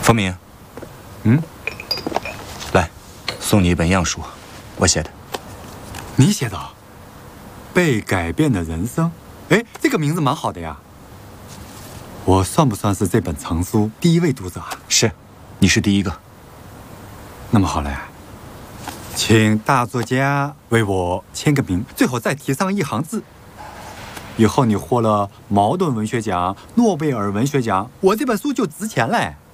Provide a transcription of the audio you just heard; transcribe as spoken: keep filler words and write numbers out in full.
冯明， 嗯， 来，送你一本样书，我写的。 你写的《被改变的人生》？哎，这个名字蛮好的呀。我算不算是这本藏书第一位读者啊？ 是，你是第一个。 那么好了，请大作家为我签个名，最好再提上一行字。以后你获了茅盾文学奖、诺贝尔文学奖，我这本书就值钱嘞。